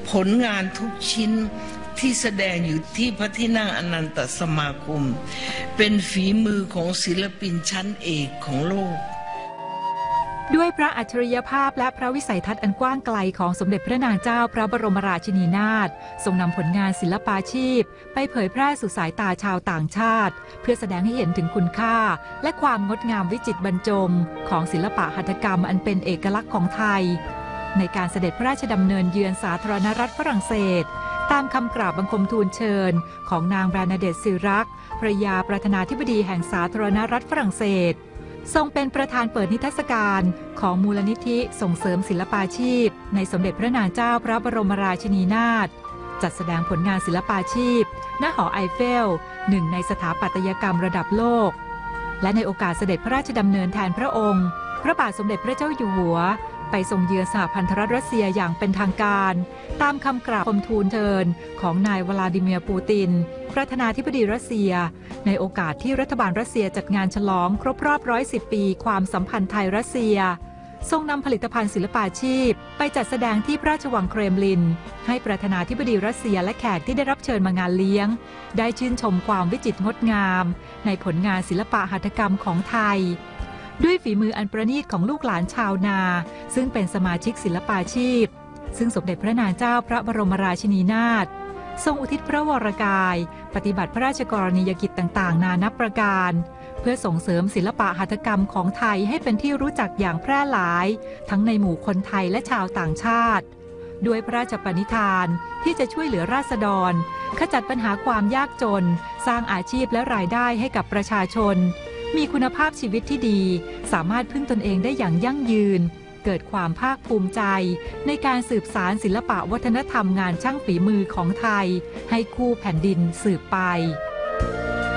ผลงานทุกชิ้นที่แสดงอยู่ที่พระที่นั่งอนันตสมาคมเป็นฝีมือของศิลปินชั้นเอกของโลกด้วยพระอัจฉริยภาพและพระวิสัยทัศน์อันกว้างไกลของสมเด็จพระนางเจ้าพระบรมราชินีนาถทรงนำผลงานศิลปาชีพไปเผยแพร่สู่สายตาชาวต่างชาติเพื่อแสดงให้เห็นถึงคุณค่าและความงดงามวิจิตรบรรจงของศิลปะหัตถกรรมอันเป็นเอกลักษณ์ของไทยในการเสด็จพระราชดำเนินเยือนสาธารณรัฐฝรั่งเศสตามคำกราบบังคมทูลเชิญของนางแบรนาเดตซิรักภรยาประธานาธิบดีแห่งสาธารณรัฐฝรั่งเศสทรงเป็นประธานเปิดนิทรรศการของมูลนิธิส่งเสริมศิลปาชีพในสมเด็จพระนางเจ้าพระบรมราชินีนาถจัดแสดงผลงานศิลปาชีพณหอไอเฟลหนึ่งในสถาปัตยกรรมระดับโลกและในโอกาสเสด็จพระราชดำเนินแทนพระองค์พระบาทสมเด็จพระเจ้าอยู่หัวไปทรงเยือนสหพันธรัฐรัสเซียอย่างเป็นทางการตามคำกราบบังคมทูลเชิญของนายวลาดิเมียร์ปูตินประธานาธิบดีรัสเซียในโอกาสที่รัฐบาลรัสเซียจัดงานฉลองครบรอบ110 ปีความสัมพันธ์ไทยรัสเซียทรงนำผลิตภัณฑ์ศิลปาชีพไปจัดแสดงที่พระราชวังเครมลินให้ประธานาธิบดีรัสเซียและแขกที่ได้รับเชิญมางานเลี้ยงได้ชื่นชมความวิจิตรงดงามในผลงานศิลปะหัตถกรรมของไทยด้วยฝีมืออันประณีตของลูกหลานชาวนาซึ่งเป็นสมาชิกศิลปาชีพซึ่งสมเด็จพระนางเจ้าพระบรมราชินีนาถทรงอุทิศพระวรกายปฏิบัติพระราชกรณียกิจต่างๆนานับประการเพื่อส่งเสริมศิลปะหัตถกรรมของไทยให้เป็นที่รู้จักอย่างแพร่หลายทั้งในหมู่คนไทยและชาวต่างชาติด้วยพระราชปณิธานที่จะช่วยเหลือราษฎรขจัดปัญหาความยากจนสร้างอาชีพและรายได้ให้กับประชาชนมีคุณภาพชีวิตที่ดีสามารถพึ่งตนเองได้อย่างยั่งยืนเกิดความภาคภูมิใจในการสืบสานศิลปะวัฒนธรรมงานช่างฝีมือของไทยให้คู่แผ่นดินสืบไป